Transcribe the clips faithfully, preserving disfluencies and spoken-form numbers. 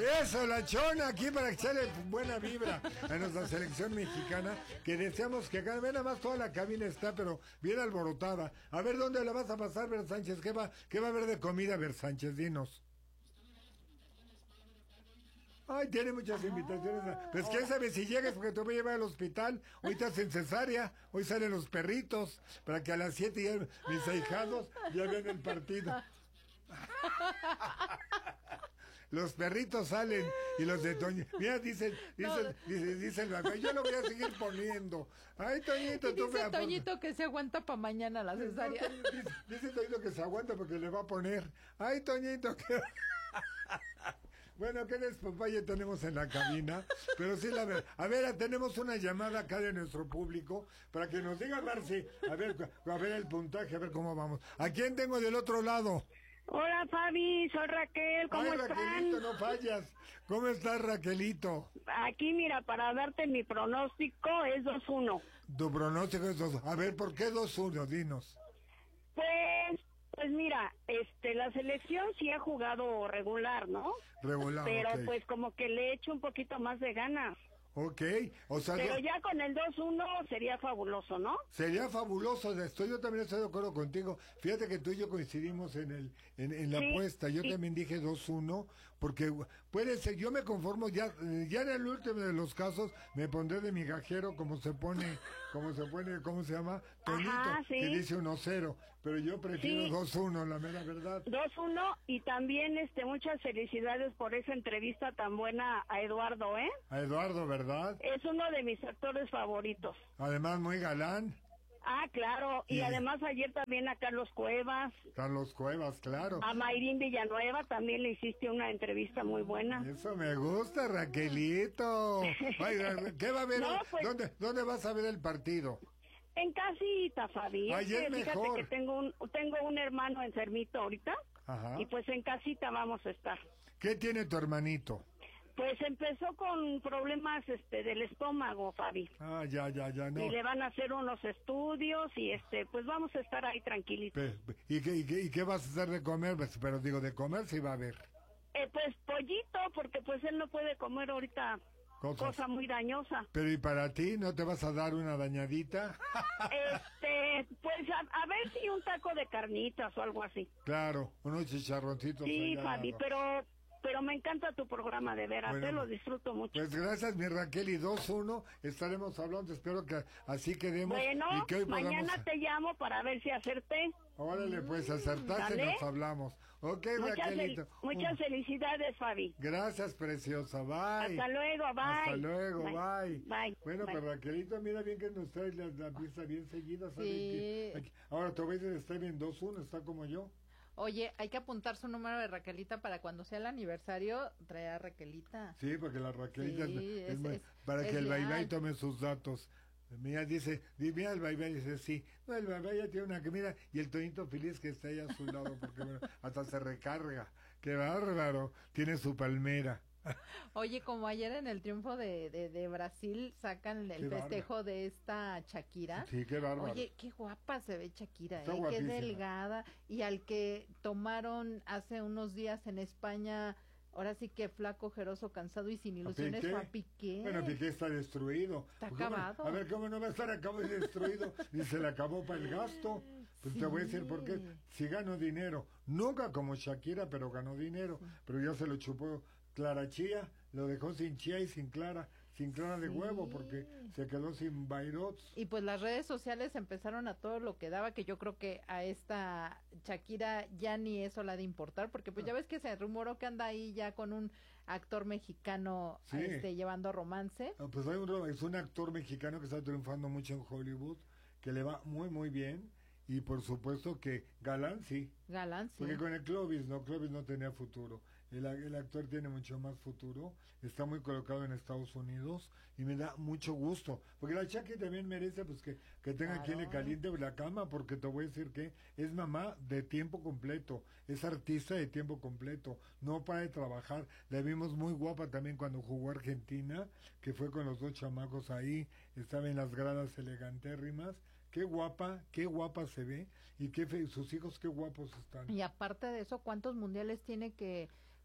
Eso, la chona, aquí para echarle buena vibra a nuestra selección mexicana, que deseamos que gane. Ve, nada más toda la cabina está, pero bien alborotada. A ver, ¿dónde la vas a pasar, Ver Sánchez? ¿Qué va, qué va a haber de comida, Ver Sánchez? Dinos. Ay, tiene muchas invitaciones. Ah, pues quién sabe si llegas, porque te voy a llevar al hospital. Hoy estás en cesárea, hoy salen los perritos, para que a las siete ya mis ahijados ya vean el partido. Los perritos salen y los de Toño. Mira, dicen, dicen, no. dicen, dicen, yo lo voy a seguir poniendo. Ay, Toñito, y tú dice me Toñito que se aguanta para mañana la cesárea. No, dice, dice Toñito que se aguanta porque le va a poner. Ay, Toñito, que... Bueno, ¿qué despapalle tenemos en la cabina? Pero sí, la ver, a ver, tenemos una llamada acá de nuestro público para que nos diga, Marci, a ver, a ver el puntaje, a ver cómo vamos. ¿A quién tengo del otro lado? Hola, Fabi, soy Raquel, ¿cómo Ay, están? Raquelito, no fallas. ¿Cómo estás, Raquelito? Aquí, mira, para darte mi pronóstico es dos uno. Tu pronóstico es dos uno. A ver, ¿por qué dos uno? Dinos. Pues... Pues mira, este, la selección sí ha jugado regular, ¿no? Regular, Pero okay. Pues como que le echo un poquito más de ganas. Ok, o sea... Pero ya con el dos uno sería fabuloso, ¿no? Sería fabuloso, estoy, yo también estoy de acuerdo contigo. Fíjate que tú y yo coincidimos en el en, en la sí, apuesta, yo sí. también dije dos uno, porque puede ser, yo me conformo, ya ya en el último de los casos, me pondré de migajero como se pone, como se pone, ¿cómo se llama? Toñito, Ajá, sí. que dice uno cero, pero yo prefiero dos uno, sí. La mera verdad. dos uno, y también este muchas felicidades por esa entrevista tan buena a Eduardo, ¿eh? A Eduardo, ¿verdad? ¿Verdad? Es uno de mis actores favoritos. Además, muy galán. Ah, claro. Y, y además ayer también a Carlos Cuevas. Carlos Cuevas, claro. A Mayrín Villanueva también le hiciste una entrevista muy buena. Eso me gusta, Raquelito. Ay, ¿qué va a haber? No, pues, ¿Dónde, ¿Dónde vas a ver el partido? En casita, Fabi. Ayer es que, mejor. Fíjate que tengo un, tengo un hermano enfermito ahorita. Ajá. Y pues en casita vamos a estar. ¿Qué tiene tu hermanito? Pues empezó con problemas este del estómago, Fabi. Ah, ya, ya, ya, no. Y le van a hacer unos estudios y este, pues vamos a estar ahí tranquilitos. Pe, ¿y, qué, y, qué, ¿Y qué vas a hacer de comer? Pero digo, de comer sí va a haber. Eh, pues pollito, porque pues él no puede comer ahorita Cosas. cosa muy dañosa. Pero ¿y para ti? ¿No te vas a dar una dañadita? Este, pues a, a ver si un taco de carnitas o algo así. Claro, unos chicharroncitos. Sí, Fabi, pero... Pero me encanta tu programa, de veras, bueno, te lo disfruto mucho. Pues gracias, mi Raquel, y dos uno estaremos hablando, espero que así quedemos. Bueno, y que hoy mañana podamos... te llamo para ver si acerté. Órale, pues, acertaste, nos hablamos. Ok, muchas Raquelito. Fel muchas uh. felicidades, Fabi. Gracias, preciosa, bye. Hasta luego, bye. Hasta luego, bye. Bye. bye. Bueno, bye. Pero Raquelito, mira bien que nos trae la, la pista bien seguida. ¿Sabe? Sí. Aquí. Ahora, te voy a decir, está bien dos uno, está como yo. Oye, hay que apuntar su número de Raquelita para cuando sea el aniversario, traer a Raquelita. Sí, porque la Raquelita sí, es, es, es, es, para es que el leal. Baibay tome sus datos. Mira, dice, mira el Baibay, dice, sí. No, el Baibay ya tiene una que mira, y el Toñito feliz que está ahí a su lado, porque bueno, hasta se recarga. Qué bárbaro, tiene su palmera. Oye, como ayer en el triunfo de, de, de Brasil sacan el qué festejo bárbaro. De esta Shakira. Sí, qué bárbaro. Oye, qué guapa se ve Shakira, Está eh, qué guapísima. delgada. Y al que tomaron hace unos días en España, ahora sí que flaco, ojeroso, cansado y sin ilusiones, ¿Piqué? fue a Piqué. Bueno, Piqué está destruido. Está ¿Cómo? acabado. A ver, ¿cómo no va a estar acabado y destruido? Y se le acabó para el gasto. Pues sí. Te voy a decir por qué. Si ganó dinero, nunca como Shakira, pero ganó dinero. Sí. Pero ya se lo chupó Clara Chía, lo dejó sin chía y sin clara, sin clara de sí. huevo, porque se quedó sin bairots. Y pues las redes sociales empezaron a todo lo que daba, que yo creo que a esta Shakira ya ni eso la de importar, porque pues ya ves que se rumoró que anda ahí ya con un actor mexicano sí. este, llevando romance. No, pues hay un, es un actor mexicano que está triunfando mucho en Hollywood, que le va muy muy bien. Y por supuesto que Galán sí. Galán sí. Porque con el Clovis, no, Clovis no tenía futuro. El, el actor tiene mucho más futuro, está muy colocado en Estados Unidos y me da mucho gusto. Porque la Shakira también merece pues que, que tenga claro. Quien le caliente la cama, porque te voy a decir que es mamá de tiempo completo, es artista de tiempo completo, no para de trabajar. La vimos muy guapa también cuando jugó Argentina, que fue con los dos chamacos ahí, estaba en las gradas elegantérrimas. Qué guapa, qué guapa se ve y qué fe, sus hijos qué guapos están. Y aparte de eso, ¿cuántos mundiales tiene que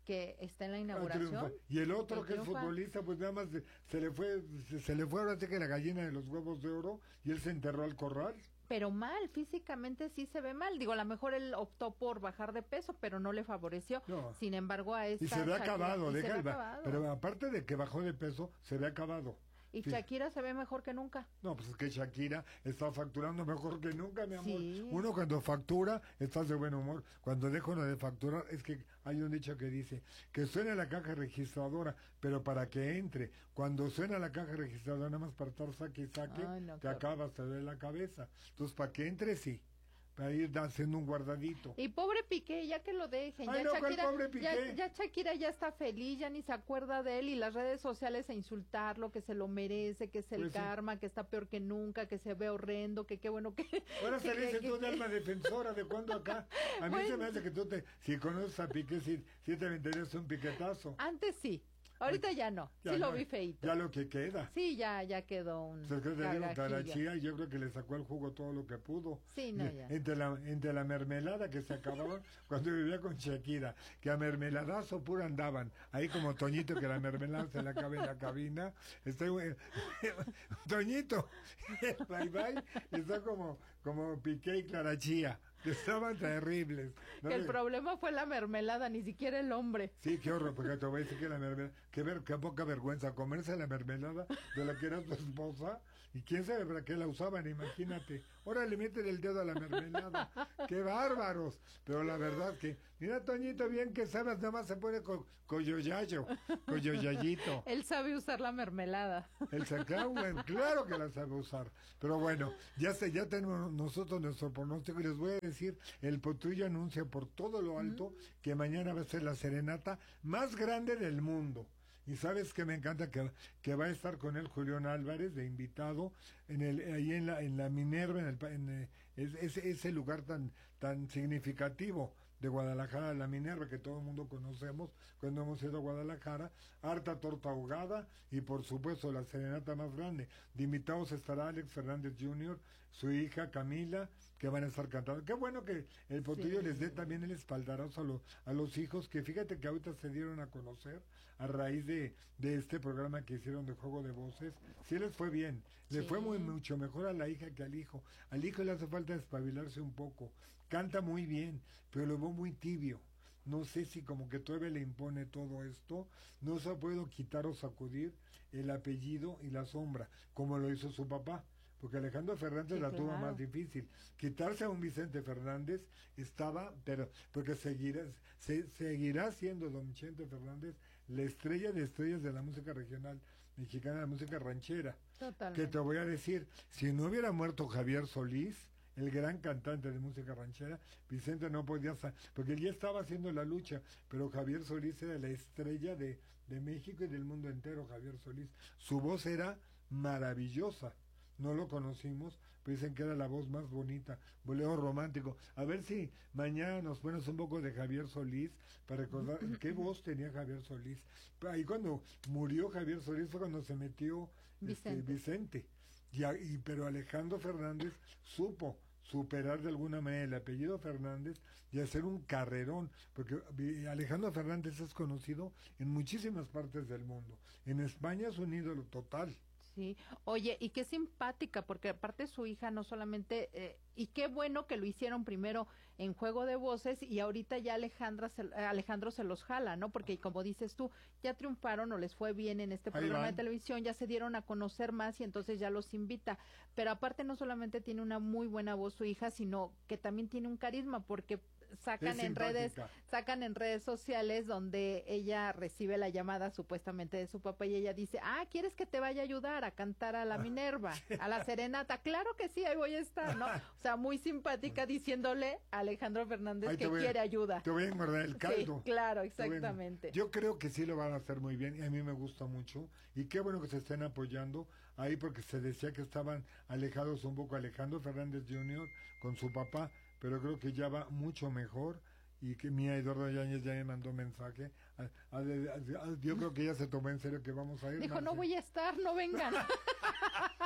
que está en la inauguración. Y el otro que, que es triunfa. futbolista, pues nada más se le fue, se, se le fue ahora sí que la gallina de los huevos de oro y él se enterró al corral. Pero mal, físicamente sí se ve mal. Digo, a lo mejor él optó por bajar de peso, pero no le favoreció. No. Sin embargo, a esta Y se ve Shakira, acabado, deja el acabado. Pero aparte de que bajó de peso, se ve acabado. Y sí. Shakira se ve mejor que nunca. No, pues es que Shakira está facturando mejor que nunca, mi amor. Sí. Uno cuando factura, estás de buen humor. Cuando deja uno de facturar, es que hay un dicho que dice, que suene la caja registradora, pero para que entre. Cuando suena la caja registradora, nada más para estar saque y saque, Ay, no, te claro. acabas, te duele la cabeza. Entonces, para que entre, sí. Para ir haciendo un guardadito. Y pobre Piqué, ya que lo dejen. Ay, ya, no, Shakira, pobre Piqué? Ya, ya Shakira ya está feliz, ya ni se acuerda de él y las redes sociales a insultarlo, que se lo merece, que es el pues karma, sí. que está peor que nunca, que se ve horrendo, que qué bueno que... Ahora que, se dice que, tú que, de alma defensora, ¿de cuándo acá? A mí bueno. se me hace que tú te, si conoces a Piqué, si, si te venderías un piquetazo. Antes sí. Ahorita ya no, ya sí no, lo vi feito. Ya lo que queda. Sí, ya ya quedó un carajillo. Yo creo que le sacó el jugo todo lo que pudo. Sí, no, ya. Entre la, entre la mermelada que se acababa cuando vivía con Shakira, que a mermeladazo puro andaban. Ahí como Toñito, que la mermelada se le acaba en la cabina. Está, Toñito, bye bye, está como, como Piqué y Clara Chía. Que estaban terribles. ¿No? Que el problema fue la mermelada, ni siquiera el hombre. Sí, qué horror, porque te voy a decir que la mermelada, qué, ver, qué poca vergüenza, comerse la mermelada de la que era tu esposa, y quién sabe para qué la usaban, imagínate. Ahora le meten el dedo a la mermelada, qué bárbaros. Pero la verdad que, mira Toñito, bien que sabes, nada más se pone co coyoyayo, coyoyayito. Él sabe usar la mermelada. El sacao, bueno, claro que la sabe usar. Pero bueno, ya sé, ya tenemos nosotros nuestro pronóstico y les voy a decir, el Potrillo anuncia por todo lo alto mm. que mañana va a ser la serenata más grande del mundo. Y sabes que me encanta que, que va a estar con él Julián Álvarez de invitado en el ahí en la en la Minerva, en, el, en es, ese, ese lugar tan tan significativo de Guadalajara, la Minerva, que todo el mundo conocemos cuando hemos ido a Guadalajara, harta torta ahogada y por supuesto la serenata más grande. De invitados estará Alex Fernández junior, su hija Camila, que van a estar cantando. Qué bueno que el Potrillo sí. les dé también el espaldarazo a, lo, a los hijos, que fíjate que ahorita se dieron a conocer a raíz de, de este programa que hicieron de Juego de Voces. Sí les fue bien, le sí. fue muy mucho mejor a la hija que al hijo. Al hijo le hace falta despabilarse un poco. Canta muy bien, pero lo veo muy tibio. No sé si como que todavía le impone todo esto. No se puede quitar o sacudir el apellido y la sombra, como lo hizo su papá. Porque Alejandro Fernández sí, la claro. tuvo más difícil. Quitarse a un Vicente Fernández estaba, pero porque seguirá, se, seguirá siendo don Vicente Fernández la estrella de estrellas de la música regional mexicana, la música ranchera. Totalmente. Que te voy a decir, si no hubiera muerto Javier Solís, el gran cantante de música ranchera, Vicente no podía, porque él ya estaba haciendo la lucha, pero Javier Solís era la estrella de, de México y del mundo entero, Javier Solís. Su voz era maravillosa. No lo conocimos, pero dicen que era la voz más bonita, bolero romántico. A ver si mañana nos pones un poco de Javier Solís para recordar qué voz tenía Javier Solís. Ahí cuando murió Javier Solís fue cuando se metió Vicente. Este, Vicente. Y, y, pero Alejandro Fernández supo superar de alguna manera el apellido Fernández y hacer un carrerón, porque Alejandro Fernández es conocido en muchísimas partes del mundo. En España es un ídolo total. Sí, oye, y qué simpática, porque aparte su hija no solamente, eh, y qué bueno que lo hicieron primero en Juego de Voces y ahorita ya Alejandra se, Alejandro se los jala, ¿no? Porque como dices tú, ya triunfaron o les fue bien en este programa de televisión, ya se dieron a conocer más y entonces ya los invita. Pero aparte no solamente tiene una muy buena voz su hija, sino que también tiene un carisma, porque sacan en redes sacan en redes sociales donde ella recibe la llamada supuestamente de su papá y ella dice, ah, ¿quieres que te vaya a ayudar a cantar a la Minerva, a la serenata? Claro que sí, ahí voy a estar, ¿no? O sea, muy simpática diciéndole a Alejandro Fernández que quiere a, ayuda. Te voy a engordar el caldo. Sí, claro, exactamente. Yo creo que sí lo van a hacer muy bien y a mí me gusta mucho y qué bueno que se estén apoyando ahí porque se decía que estaban alejados un poco Alejandro Fernández junior con su papá, pero creo que ya va mucho mejor y que Mía Eduardo Yáñez ya me mandó mensaje. A, a, a, a, yo creo que ella se tomó en serio que vamos a ir. Dijo, no voy a estar, no vengan.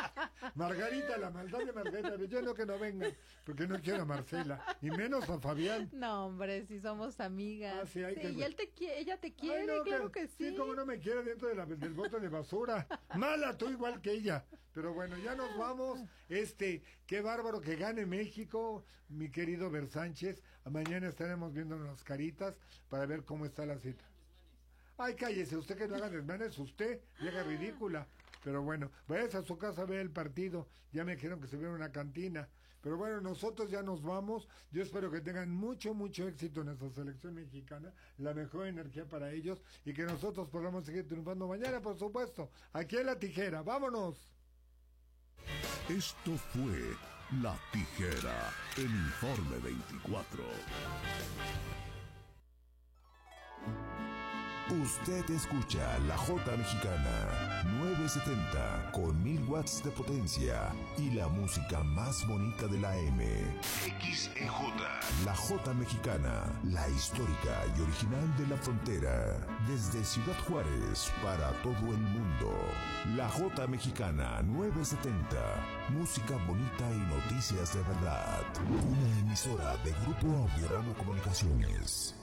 Margarita, la maldad de Margarita, yo no que no vengan, porque no quiero a Marcela, y menos a Fabián. No, hombre, si somos amigas. Ah, sí, hay sí, que... y él te quiere, ella te quiere, Ay, no, claro que, que sí. Sí, como no me quiere dentro de la, del bote de basura. Mala, tú igual que ella. Pero bueno, ya nos vamos. Este, qué bárbaro que gane México, mi querido Ver Sánchez. Mañana estaremos viéndonos las caritas para ver cómo está la cita. Ay, cállese, usted que no haga desmanes, usted, vieja ridícula. Pero bueno, vayas a su casa a ver el partido. Ya me dijeron que se ve en una cantina. Pero bueno, nosotros ya nos vamos. Yo espero que tengan mucho, mucho éxito en nuestra selección mexicana. La mejor energía para ellos. Y que nosotros podamos seguir triunfando mañana, por supuesto. Aquí en La Tijera. ¡Vámonos! Esto fue La Tijera, el Informe veinticuatro. Usted escucha la Jota Mexicana nueve setenta con mil watts de potencia y la música más bonita de la M. X E J. La Jota Mexicana, la histórica y original de la frontera. Desde Ciudad Juárez para todo el mundo. La Jota Mexicana nueve setenta. Música bonita y noticias de verdad. Una emisora de Grupo Audiorama Comunicaciones.